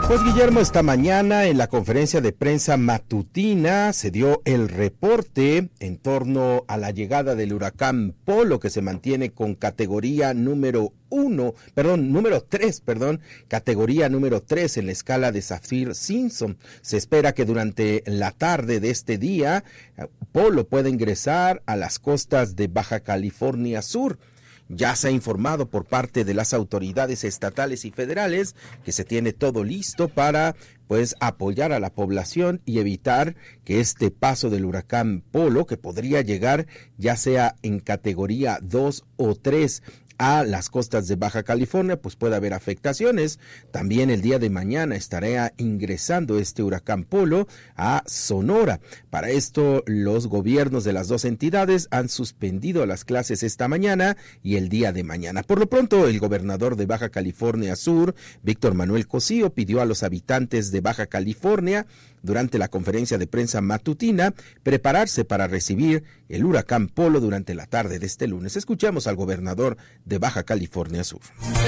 Pues Guillermo, esta mañana en la conferencia de prensa matutina se dio el reporte en torno a la llegada del huracán Polo, que se mantiene con categoría número 3, categoría número 3 en la escala de Saffir-Simpson. Se espera que durante la tarde de este día Polo pueda ingresar a las costas de Baja California Sur. Ya se ha informado por parte de las autoridades estatales y federales que se tiene todo listo para apoyar a la población y evitar que este paso del huracán Polo, que podría llegar ya sea en categoría 2 o 3 a las costas de Baja California, pues puede haber afectaciones. También el día de mañana estará ingresando este huracán Polo a Sonora. Para esto, los gobiernos de las dos entidades han suspendido las clases esta mañana y el día de mañana. Por lo pronto, el gobernador de Baja California Sur, Víctor Manuel Cosío, pidió a los habitantes de Baja California durante la conferencia de prensa matutina prepararse para recibir el huracán Polo durante la tarde de este lunes. Escuchamos al gobernador de Baja California Sur.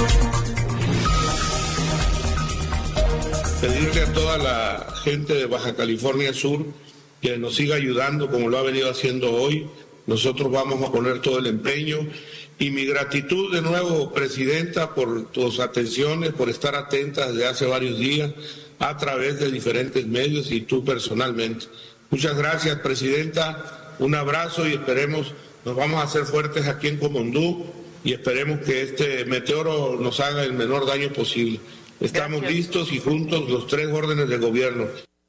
Pedirle a toda la gente de Baja California Sur que nos siga ayudando como lo ha venido haciendo hoy. Nosotros vamos a poner todo el empeño y mi gratitud de nuevo, Presidenta, por tus atenciones, por estar atenta desde hace varios días a través de diferentes medios y tú personalmente. Muchas gracias, Presidenta, un abrazo y esperemos, nos vamos a hacer fuertes aquí en Comondú y esperemos que este meteoro nos haga el menor daño posible. Estamos listos y juntos los tres órdenes de gobierno.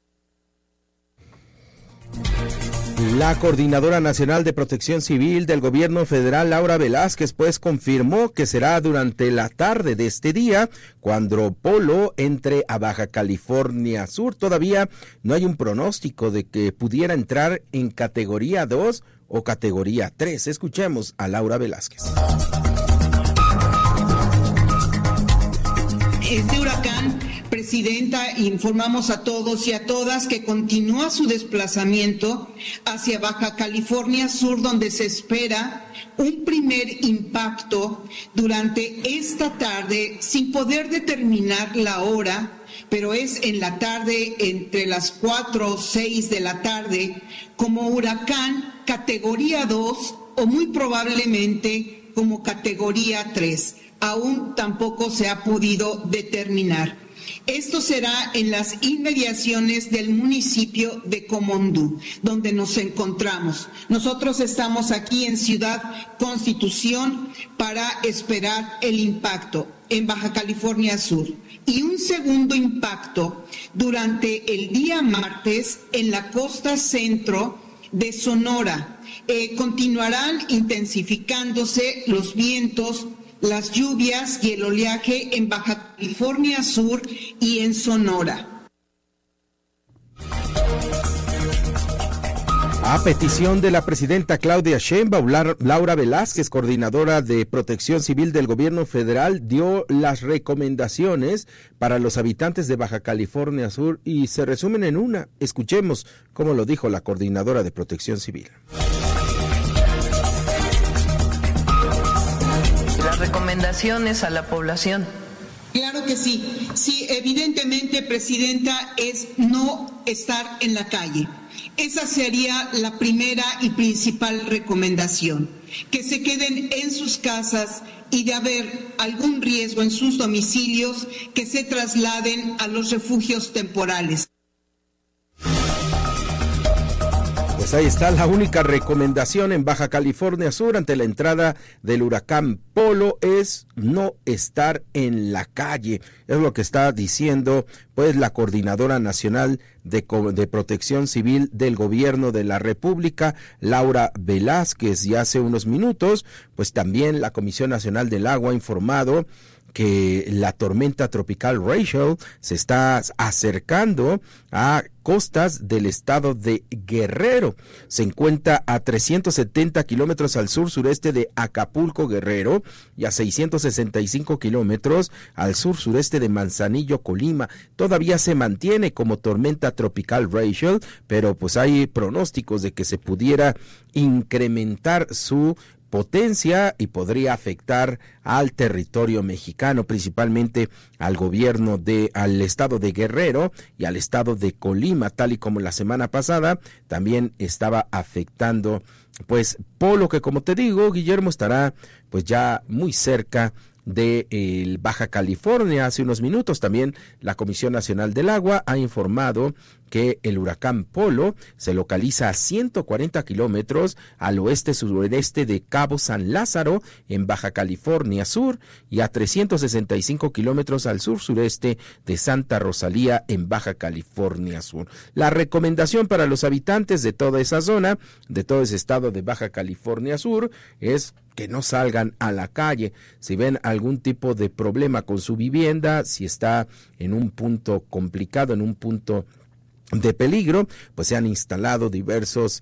La Coordinadora Nacional de Protección Civil del Gobierno Federal, Laura Velázquez, confirmó que será durante la tarde de este día cuando Polo entre a Baja California Sur. Todavía no hay un pronóstico de que pudiera entrar en categoría 2 o categoría 3. Escuchemos a Laura Velázquez. Este huracán, Presidenta, informamos a todos y a todas que continúa su desplazamiento hacia Baja California Sur, donde se espera un primer impacto durante esta tarde, sin poder determinar la hora, pero es en la tarde entre las 4 o 6 de la tarde, como huracán categoría 2 o muy probablemente como categoría 3. Aún tampoco se ha podido determinar. Esto será en las inmediaciones del municipio de Comondú, donde nos encontramos. Nosotros estamos aquí en Ciudad Constitución para esperar el impacto en Baja California Sur. Y un segundo impacto durante el día martes en la costa centro de Sonora. Continuarán intensificándose los vientos, las lluvias y el oleaje en Baja California Sur y en Sonora. A petición de la presidenta Claudia Sheinbaum, Laura Velázquez, coordinadora de Protección Civil del Gobierno Federal, dio las recomendaciones para los habitantes de Baja California Sur y se resumen en una. Escuchemos cómo lo dijo la coordinadora de Protección Civil. Recomendaciones a la población. Claro que sí. Sí, evidentemente, Presidenta, es no estar en la calle. Esa sería la primera y principal recomendación. Que se queden en sus casas y de haber algún riesgo en sus domicilios, que se trasladen a los refugios temporales. Pues ahí está la única recomendación en Baja California Sur ante la entrada del huracán Polo, es no estar en la calle. Es lo que está diciendo la Coordinadora Nacional de Protección Civil del Gobierno de la República, Laura Velázquez. Y hace unos minutos, también la Comisión Nacional del Agua ha informado que la tormenta tropical Rachel se está acercando a costas del estado de Guerrero. Se encuentra a 370 kilómetros al sur-sureste de Acapulco, Guerrero, y a 665 kilómetros al sur-sureste de Manzanillo, Colima. Todavía se mantiene como tormenta tropical Rachel, pero hay pronósticos de que se pudiera incrementar su potencia y podría afectar al territorio mexicano, principalmente al al estado de Guerrero y al estado de Colima, tal y como la semana pasada también estaba afectando pues Polo, que como te digo, Guillermo, estará pues ya muy cerca de Baja California. Hace unos minutos también la Comisión Nacional del Agua ha informado que el huracán Polo se localiza a 140 kilómetros al oeste-sureste de Cabo San Lázaro en Baja California Sur y a 365 kilómetros al sur-sureste de Santa Rosalía en Baja California Sur. La recomendación para los habitantes de toda esa zona, de todo ese estado de Baja California Sur, es que no salgan a la calle. Si ven algún tipo de problema con su vivienda, si está en un punto complicado, en un punto de peligro, pues se han instalado diversos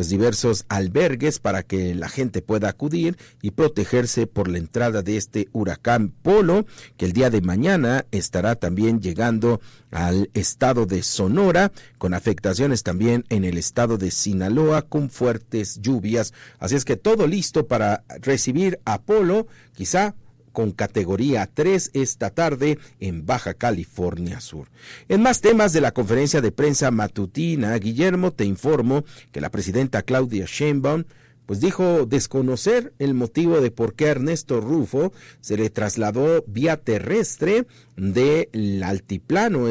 albergues para que la gente pueda acudir y protegerse por la entrada de este huracán Polo, que el día de mañana estará también llegando al estado de Sonora, con afectaciones también en el estado de Sinaloa, con fuertes lluvias. Así es que todo listo para recibir a Polo, quizá con categoría 3 esta tarde en Baja California Sur. En más temas de la conferencia de prensa matutina, Guillermo, te informo que la presidenta Claudia Sheinbaum pues dijo desconocer el motivo de por qué a Ernesto Rufo se le trasladó vía terrestre del altiplano,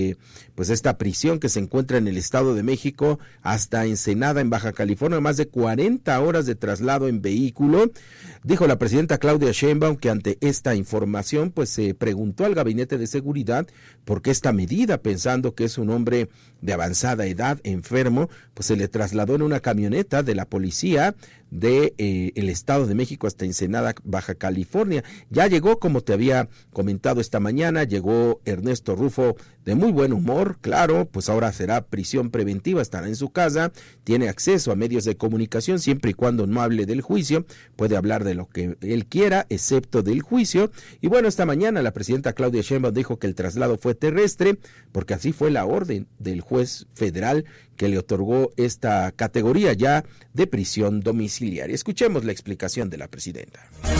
esta prisión que se encuentra en el Estado de México hasta Ensenada, en Baja California, más de 40 horas de traslado en vehículo. Dijo la presidenta Claudia Sheinbaum que ante esta información pues se preguntó al Gabinete de Seguridad por qué esta medida, pensando que es un hombre de avanzada edad, enfermo, pues se le trasladó en una camioneta de la policía de el Estado de México hasta Ensenada, Baja California. Ya llegó, como te había comentado esta mañana, llegó Ernesto Rufo de muy buen humor, claro, pues ahora será prisión preventiva, estará en su casa, tiene acceso a medios de comunicación, siempre y cuando no hable del juicio, puede hablar de lo que él quiera, excepto del juicio. Y bueno, esta mañana la presidenta Claudia Sheinbaum dijo que el traslado fue terrestre, porque así fue la orden del juez federal que le otorgó esta categoría ya de prisión domiciliaria. Escuchemos la explicación de la presidenta.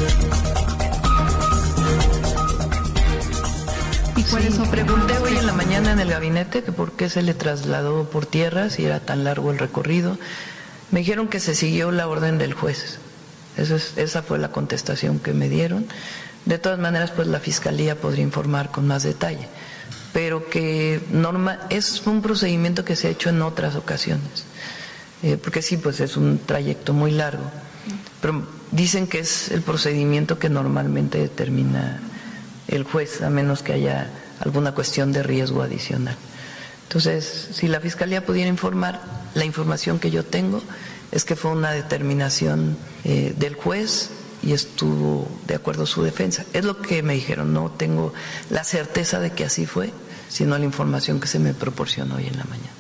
Pregunté hoy en la mañana en el gabinete que por qué se le trasladó por tierra si era tan largo el recorrido. Me dijeron que se siguió la orden del juez. Esa fue la contestación que me dieron. De todas maneras, pues la Fiscalía podría informar con más detalle, pero que es un procedimiento que se ha hecho en otras ocasiones, porque sí, pues es un trayecto muy largo, pero dicen que es el procedimiento que normalmente determina el juez, a menos que haya alguna cuestión de riesgo adicional. Entonces, si la Fiscalía pudiera informar, la información que yo tengo es que fue una determinación del juez y estuvo de acuerdo su defensa. Es lo que me dijeron, no tengo la certeza de que así fue, sino la información que se me proporcionó hoy en la mañana.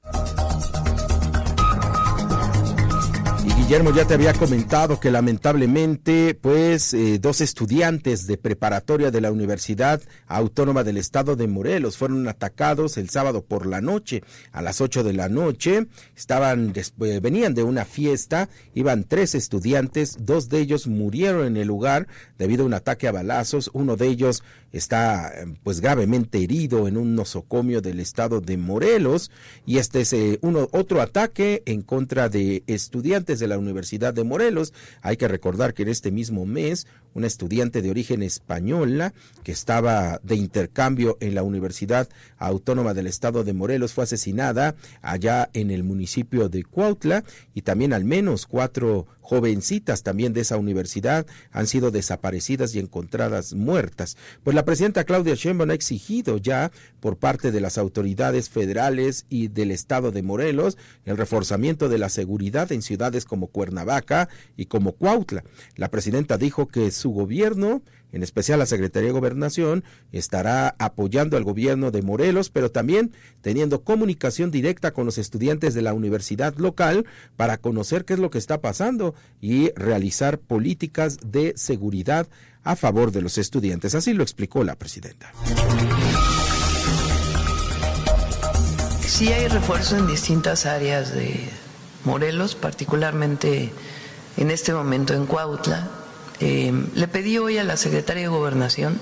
Guillermo, ya te había comentado que lamentablemente, pues, 2 estudiantes de preparatoria de la Universidad Autónoma del Estado de Morelos fueron atacados el sábado por la noche, a las 8 de la noche. Venían de una fiesta, iban 3 estudiantes, 2 de ellos murieron en el lugar debido a un ataque a balazos. Uno de ellos está pues gravemente herido en un nosocomio del estado de Morelos, y este es otro ataque en contra de estudiantes de la Universidad de Morelos. Hay que recordar que en este mismo mes una estudiante de origen española que estaba de intercambio en la Universidad Autónoma del Estado de Morelos fue asesinada allá en el municipio de Cuautla, y también al menos 4 jovencitas también de esa universidad han sido desaparecidas y encontradas muertas. Pues la presidenta Claudia Sheinbaum ha exigido ya por parte de las autoridades federales y del estado de Morelos el reforzamiento de la seguridad en ciudades como Cuernavaca y como Cuautla. La presidenta dijo que su gobierno, en especial la Secretaría de Gobernación, estará apoyando al gobierno de Morelos, pero también teniendo comunicación directa con los estudiantes de la universidad local para conocer qué es lo que está pasando y realizar políticas de seguridad a favor de los estudiantes. Así lo explicó la presidenta. Sí hay refuerzo en distintas áreas de Morelos, particularmente en este momento en Cuautla. Le pedí hoy a la secretaria de Gobernación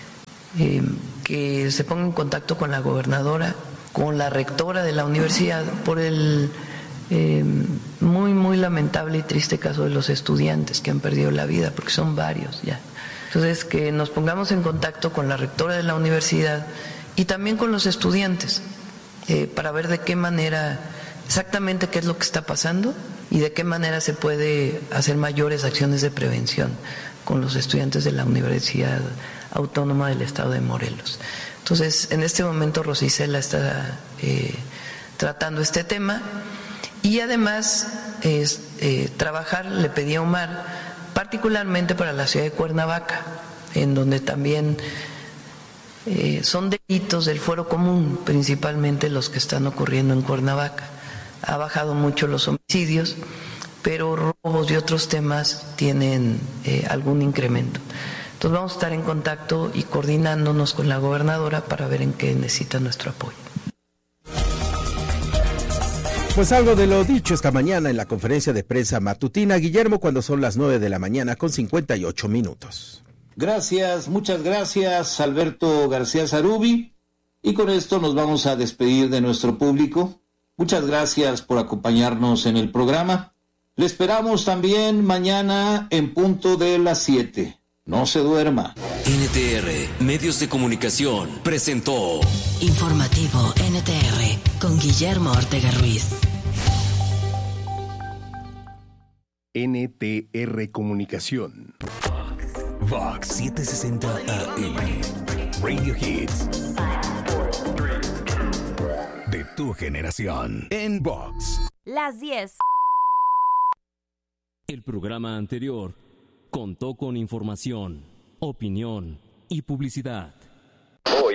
que se ponga en contacto con la gobernadora, con la rectora de la universidad, por el muy lamentable y triste caso de los estudiantes que han perdido la vida, porque son varios ya. Entonces, que nos pongamos en contacto con la rectora de la universidad y también con los estudiantes para ver de qué manera, exactamente qué es lo que está pasando y de qué manera se puede hacer mayores acciones de prevención con los estudiantes de la Universidad Autónoma del Estado de Morelos. Entonces, en este momento Rosa Isela está tratando este tema y además trabajar, le pedí a Omar, particularmente para la ciudad de Cuernavaca, en donde también son delitos del fuero común, principalmente los que están ocurriendo en Cuernavaca. Ha bajado mucho los homicidios, pero robos y otros temas tienen algún incremento. Entonces vamos a estar en contacto y coordinándonos con la gobernadora para ver en qué necesita nuestro apoyo. Pues algo de lo dicho esta mañana en la conferencia de prensa matutina, Guillermo, cuando son las 9 de la mañana con 58 minutos. Gracias, muchas gracias, Alberto García Zarubi. Y con esto nos vamos a despedir de nuestro público. Muchas gracias por acompañarnos en el programa. Le esperamos también mañana en punto de las 7. No se duerma. NTR Medios de Comunicación presentó Informativo NTR con Guillermo Ortega Ruiz. NTR Comunicación. Vox 760 AM. Radio Hits. De tu generación. En Vox. Las 10. El programa anterior contó con información, opinión y publicidad. Hoy,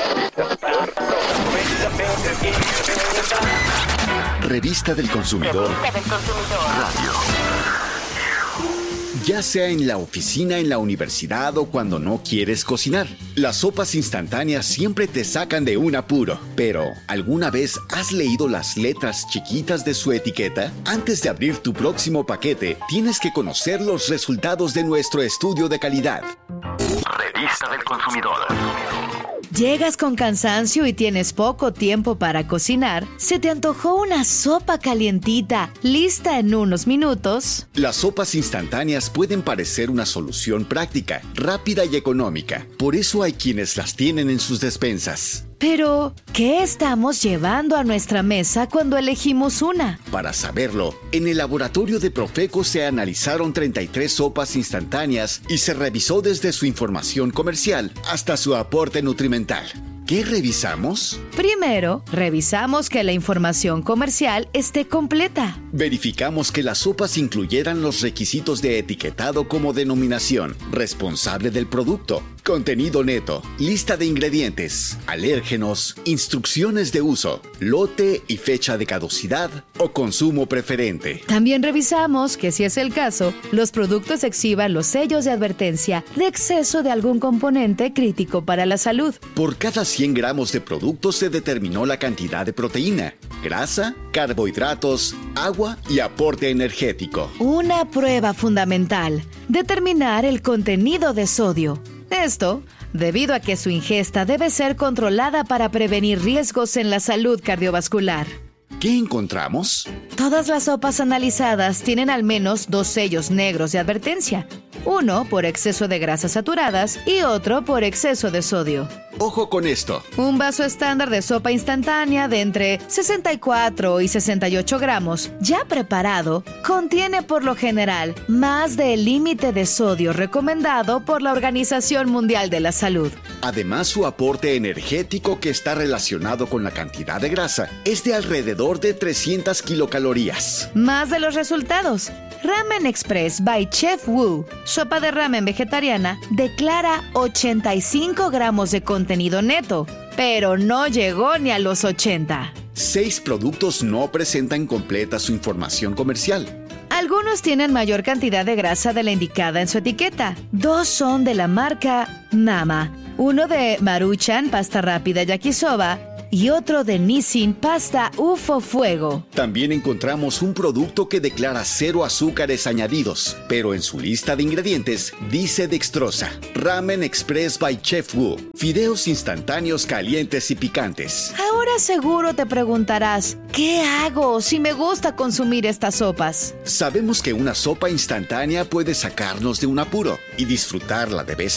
Revista del Consumidor. Radio. Ya sea en la oficina, en la universidad o cuando no quieres cocinar, las sopas instantáneas siempre te sacan de un apuro. Pero, ¿alguna vez has leído las letras chiquitas de su etiqueta? Antes de abrir tu próximo paquete, tienes que conocer los resultados de nuestro estudio de calidad. Revista del Consumidor. Llegas con cansancio y tienes poco tiempo para cocinar. ¿Se te antojó una sopa calientita, lista en unos minutos? Las sopas instantáneas pueden parecer una solución práctica, rápida y económica. Por eso hay quienes las tienen en sus despensas. Pero, ¿qué estamos llevando a nuestra mesa cuando elegimos una? Para saberlo, en el laboratorio de Profeco se analizaron 33 sopas instantáneas y se revisó desde su información comercial hasta su aporte nutrimental. ¿Qué revisamos? Primero, revisamos que la información comercial esté completa. Verificamos que las sopas incluyeran los requisitos de etiquetado como denominación, responsable del producto, contenido neto, lista de ingredientes, alérgenos, instrucciones de uso, lote y fecha de caducidad o consumo preferente. También revisamos que, si es el caso, los productos exhiban los sellos de advertencia de exceso de algún componente crítico para la salud. Por cada 100 gramos de producto se determinó la cantidad de proteína, grasa, carbohidratos, agua y aporte energético. Una prueba fundamental: determinar el contenido de sodio. Esto, debido a que su ingesta debe ser controlada para prevenir riesgos en la salud cardiovascular. ¿Qué encontramos? Todas las sopas analizadas tienen al menos 2 sellos negros de advertencia. Uno por exceso de grasas saturadas y otro por exceso de sodio. Ojo con esto. Un vaso estándar de sopa instantánea de entre 64 y 68 gramos, ya preparado, contiene por lo general más del límite de sodio recomendado por la Organización Mundial de la Salud. Además, su aporte energético, que está relacionado con la cantidad de grasa, es de alrededor de 300 kilocalorías. Más de los resultados. Ramen Express by Chef Wu, sopa de ramen vegetariana, declara 85 gramos de contenido neto, pero no llegó ni a los 80. 6 productos no presentan completa su información comercial. Algunos tienen mayor cantidad de grasa de la indicada en su etiqueta. 2 son de la marca Mama, uno de Maruchan pasta rápida yakisoba y otro de Nissin pasta UFO Fuego. También encontramos un producto que declara 0 azúcares añadidos, pero en su lista de ingredientes dice dextrosa. Ramen Express by Chef Wu. Fideos instantáneos calientes y picantes. Ahora seguro te preguntarás, ¿qué hago si me gusta consumir estas sopas? Sabemos que una sopa instantánea puede sacarnos de un apuro y disfrutarla de vez